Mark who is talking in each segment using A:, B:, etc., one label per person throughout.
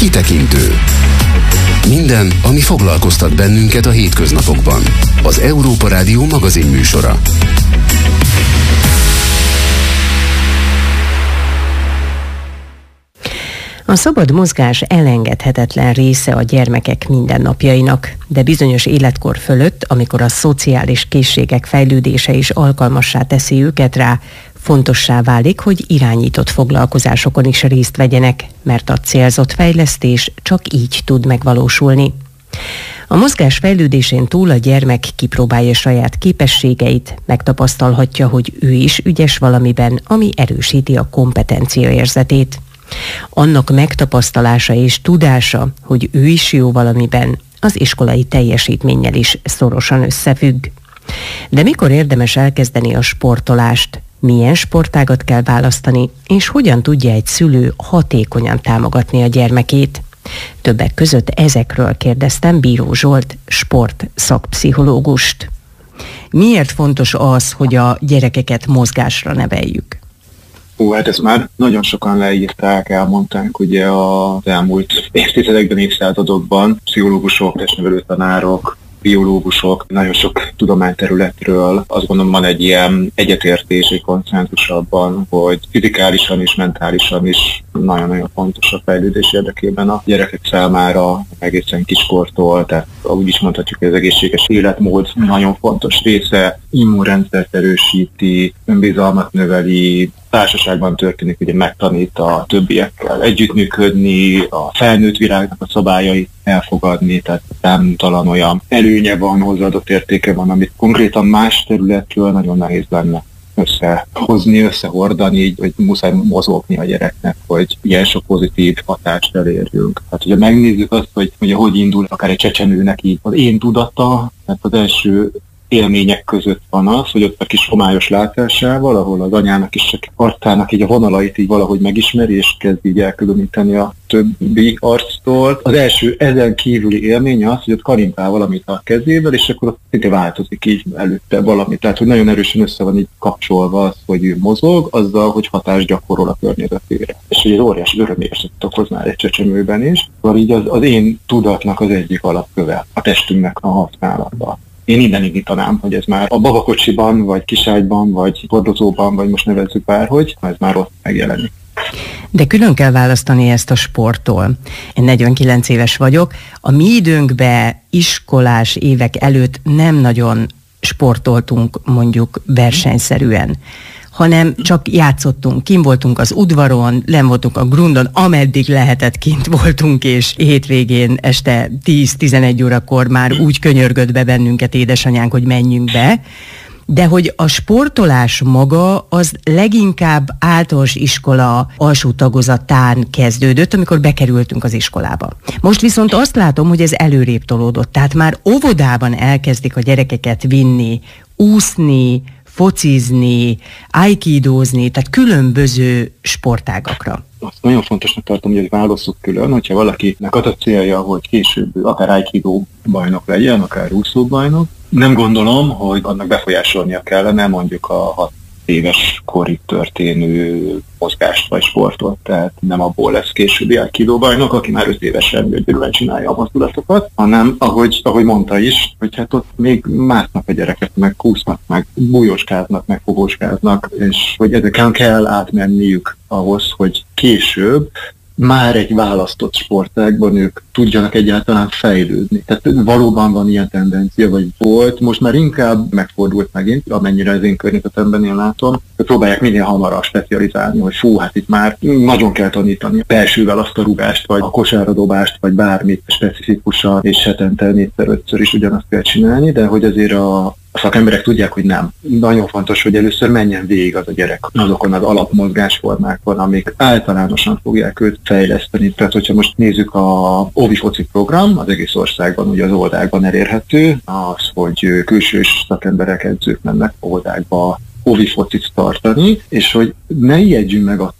A: Kitekintő. Minden, ami foglalkoztat bennünket a hétköznapokban. Az Európa Rádió magazin műsora.
B: A szabad mozgás elengedhetetlen része a gyermekek mindennapjainak, de bizonyos életkor fölött, amikor a szociális készségek fejlődése is alkalmassá teszi őket rá, fontossá válik, hogy irányított foglalkozásokon is részt vegyenek, mert a célzott fejlesztés csak így tud megvalósulni. A mozgás fejlődésén túl a gyermek kipróbálja saját képességeit, megtapasztalhatja, hogy ő is ügyes valamiben, ami erősíti a kompetencia érzetét. Annak megtapasztalása és tudása, hogy ő is jó valamiben, az iskolai teljesítménnyel is szorosan összefügg. De mikor érdemes elkezdeni a sportolást? Milyen sportágat kell választani, és hogyan tudja egy szülő hatékonyan támogatni a gyermekét? Többek között ezekről kérdeztem Bíró Zsolt sportszakpszichológust. Miért fontos az, hogy a gyerekeket mozgásra neveljük?
C: Hát ezt már nagyon sokan leírták, elmondták ugye az elmúlt évtizedekben, évszázadokban, pszichológusok, testnevelő tanárok, biológusok, nagyon sok tudományterületről. Azt gondolom, van egy ilyen egyetértés, egy konszenzus abban, hogy fizikálisan és mentálisan is nagyon-nagyon fontos a fejlődés érdekében a gyerekek számára, egészen kiskortól, tehát úgy is mondhatjuk, hogy az egészséges életmód nagyon fontos része, immunrendszert erősíti, önbizalmat növeli, társaságban történik, ugye megtanít a többiekkel együttműködni, a felnőtt világnak a szabályait elfogadni, tehát számtalan olyan előnye van, hozzáadott értéke van, amit konkrétan más területről nagyon nehéz lenne összehozni, összehordani, hogy muszáj mozogni a gyereknek, hogy ilyen sok pozitív hatást elérjünk. Tehát ugye megnézzük azt, hogy indul akár egy csecsemőnek így az én tudata, tehát az első élmények között van az, hogy ott a kis homályos látásával, ahol az anyának és csak arcának így a vonalait így valahogy megismeri, és kezd így elkülöníteni a többi arctól. Az első ezen kívüli élmény az, hogy ott kalimpál valamit a kezével, és akkor ott szinte változik így előtte valami. Tehát, hogy nagyon erősen össze van így kapcsolva az, hogy ő mozog, azzal, hogy hatást gyakorol a környezetére. És hogy ez óriási örömérzetet okoz már egy csecsemőben is. Szóval így az én tudatnak az egyik alapköve, a testünknek a használata. Én innen indítanám, hogy ez már a babakocsiban, vagy kiságyban, vagy hordozóban, vagy most nevezzük bárhogy, ez már ott megjelenik.
B: De külön kell választani ezt a sporttól. Én 49 éves vagyok. A mi időnkben iskolás évek előtt nem nagyon sportoltunk mondjuk versenyszerűen, hanem csak játszottunk, kint voltunk az udvaron, len voltunk a grundon, ameddig lehetett kint voltunk, és hétvégén este 10-11 órakor már úgy könyörgött be bennünket édesanyánk, hogy menjünk be. De hogy a sportolás maga az leginkább általános iskola alsó tagozatán kezdődött, amikor bekerültünk az iskolába. Most viszont azt látom, hogy ez előrébb tolódott. Tehát már óvodában elkezdik a gyerekeket vinni, úszni, focizni, aikidózni, tehát különböző sportágakra.
C: Azt nagyon fontosnak tartom, hogy válasszuk külön, hogyha valakinek az a célja, hogy később akár aikidó bajnok legyen, akár úszó bajnok, nem gondolom, hogy annak befolyásolnia kellene mondjuk a 6 éves korig történő mozgást vagy sportot, tehát nem abból lesz későbbi aikidó bajnok, aki már 5 évesen gyönyörűen csinálja a mozdulatokat, hanem ahogy mondta is, hogy hát ott még másznak a gyerekek, meg kúsznak, meg bújóskáznak, meg fogóskáznak, és hogy ezeken kell átmenniük ahhoz, hogy később már egy választott sportágban ők tudjanak egyáltalán fejlődni. Tehát valóban van ilyen tendencia, vagy volt, most már inkább megfordult megint, amennyire az én környezetemben én látom, hogy próbálják minél hamarabb specializálni, hogy hát itt már nagyon kell tanítani a belsővel azt a rugást, vagy a kosáradobást, vagy bármit specifikusan, és hetente 4-5-ször is ugyanazt kell csinálni, de hogy azért a szakemberek tudják, hogy nem. Nagyon fontos, hogy először menjen végig az a gyerek azokon az alapmozgásformákon, amik általánosan fogják őt fejleszteni. Tehát, hogyha most nézzük a óvi foci program, az egész országban, ugye az óvodákban elérhető, az, hogy külsős szakemberek, edzők mennek óvodákba óvi focit tartani, és hogy ne ijedjünk meg attól,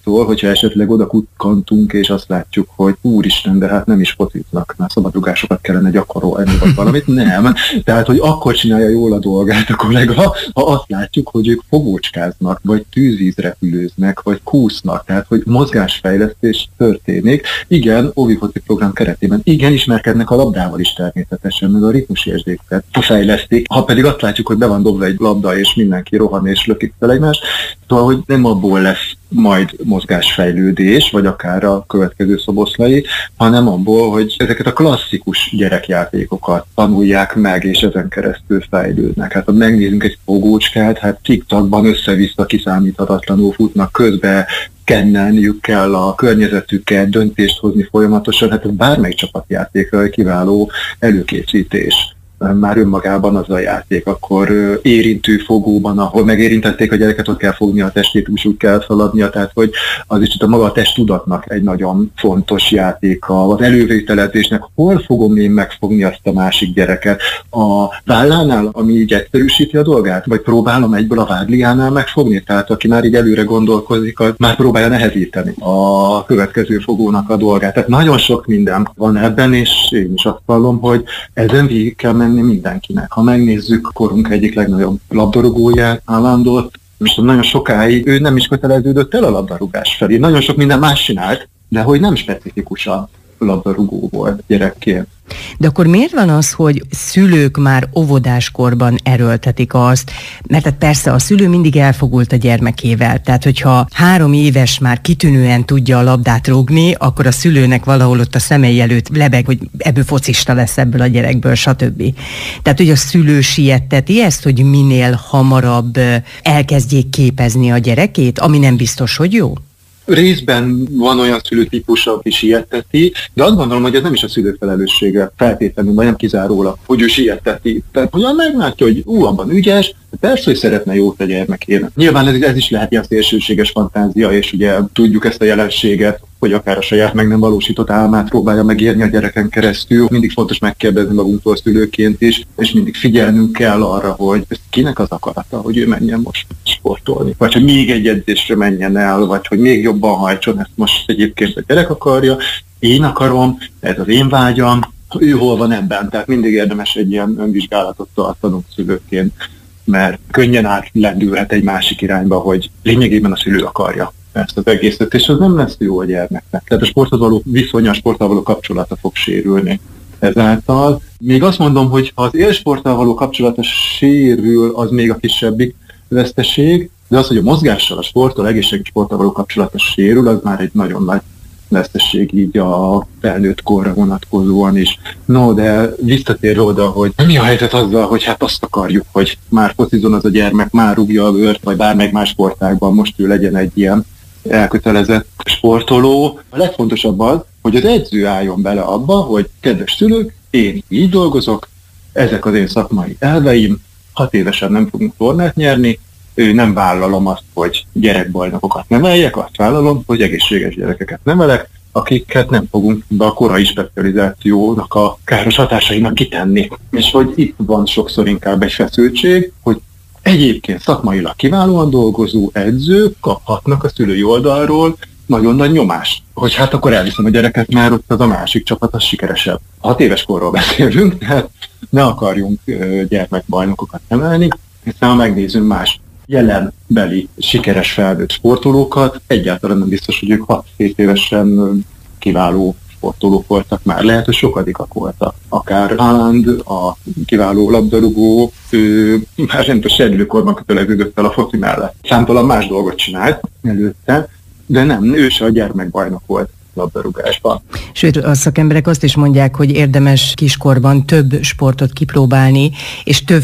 C: attól, hogyha esetleg oda kukkantunk, és azt látjuk, hogy úristen, de hát nem is fociznak, már szabadrugásokat kellene gyakorolni, vagy valamit. Nem. Tehát, hogy akkor csinálja jól a dolgát a kollega, ha azt látjuk, hogy ők fogócskáznak, vagy tűzvízrepülőznek, vagy kúsznak, tehát, hogy mozgásfejlesztés történik. Igen, óvifoci program keretében, igen, ismerkednek a labdával is természetesen, meg a ritmusérzéket fejlesztik. Ha pedig azt látjuk, hogy be van dobva egy labda, és mindenki rohan és lökik fel egymást, szóval, hogy nem abból lesz majd mozgásfejlődés, vagy akár a következő szoboszlai, hanem abból, hogy ezeket a klasszikus gyerekjátékokat tanulják meg, és ezen keresztül fejlődnek. Hát ha megnézzünk egy fogócskát, hát TikTokban össze-vissza kiszámíthatatlanul futnak közbe, kennelniük kell a környezetüket, döntést hozni folyamatosan, hát bármely csapatjátékra kiváló előkészítés. Már önmagában az a játék, akkor érintő fogóban, ahol megérintették a gyereket, ott kell fogni a testét, úgy kell feladnia, tehát hogy az is a maga a testtudatnak egy nagyon fontos játéka, az elővételezésnek, hol fogom én megfogni azt a másik gyereket, a vállánál, ami így egyszerűsíti a dolgát, vagy próbálom egyből a vádliánál megfogni, tehát aki már így előre gondolkozik, az már próbálja nehezíteni a következő fogónak a dolgát. Tehát nagyon sok minden van ebben, és én is azt hallom, hogy ezen végig kell menni mindenkinek. Ha megnézzük korunk egyik legnagyobb labdarúgóját, Haalandot, és nagyon sokáig ő nem is köteleződött el a labdarúgás felé. Nagyon sok minden más csinált, de hogy nem specifikusan labdarúgó volt gyerekként.
B: De akkor miért van az, hogy szülők már óvodáskorban erőltetik azt, mert hát persze a szülő mindig elfogult a gyermekével, tehát hogyha 3 éves már kitűnően tudja a labdát rúgni, akkor a szülőnek valahol ott a szemei előtt lebeg, hogy ebből focista lesz ebből a gyerekből, stb. Tehát, hogy a szülő sietteti ezt, hogy minél hamarabb elkezdjék képezni a gyerekét, ami nem biztos, hogy jó?
C: Részben van olyan szülőtípus, aki sietteti, de azt gondolom, hogy ez nem is a szülő felelőssége feltétlenül, vagy nem kizárólag, hogy ő sietteti. Tehát hogyan meglátja, hogy abban ügyes, persze, hogy szeretne jót a gyermekének. Nyilván ez is lehet ilyen szélsőséges fantázia, és ugye tudjuk ezt a jelenséget, hogy akár a saját meg nem valósított álmát próbálja megérni a gyereken keresztül. Mindig fontos megkérdezni magunktól szülőként is, és mindig figyelnünk kell arra, hogy kinek az akarata, hogy ő menjen most sportolni. Vagy hogy még egy edzésre menjen el, vagy hogy még jobban hajtson, ezt most egyébként a gyerek akarja, én akarom, ez az én vágyam, ő hol van ebben. Tehát mindig érdemes egy ilyen önvizsgálatot tartanunk szülőként, mert könnyen átlendülhet egy másik irányba, hogy lényegében a szülő akarja ezt az egészet, és az nem lesz jó a gyermeknek. Tehát a sporthoz való viszonya, a sporttal való kapcsolata fog sérülni ezáltal. Még azt mondom, hogy ha az élsporttal való kapcsolata sérül, az még a kisebbik veszteség, de az, hogy a mozgással, a sporttal, egészséges sporttal való kapcsolata sérül, az már egy nagyon nagy vesztesség így a felnőtt korra vonatkozóan is. No, de visszatérve oda, hogy mi a helyzet azzal, hogy hát azt akarjuk, hogy már focizon az a gyermek, már rúgja a vört, vagy bármelyik más sportágban most ő legyen egy ilyen elkötelezett sportoló. A legfontosabb az, hogy az edző álljon bele abba, hogy kedves szülők, én így dolgozok, ezek az én szakmai elveim, 6 évesen nem fogunk tornát nyerni, nem vállalom azt, hogy gyerekbajnokokat neveljek, azt vállalom, hogy egészséges gyerekeket nevelek, akiket nem fogunk be a korai specializációnak a káros hatásainak kitenni. És hogy itt van sokszor inkább egy feszültség, hogy egyébként szakmailag kiválóan dolgozó edzők kaphatnak a szülői oldalról nagyon nagy nyomást, hogy hát akkor elviszem a gyereket, mert ott az a másik csapat az sikeresebb. 6 éves korról beszélünk, tehát ne akarjunk gyermekbajnokokat nevelni, hiszen ha megnézzünk más jelenbeli sikeres felnőtt sportolókat, egyáltalán nem biztos, hogy ők 6-7 évesen kiváló sportolók voltak már, lehet, hogy sokadikak voltak. Akár Haaland, a kiváló labdarúgó, ő már nem tudom, serdülőkorban köteleződött el a foci mellett. Számtalan más dolgot csinált előtte, de nem, ő se a gyermekbajnok volt labdarúgásban.
B: Sőt, a szakemberek azt is mondják, hogy érdemes kiskorban több sportot kipróbálni, és több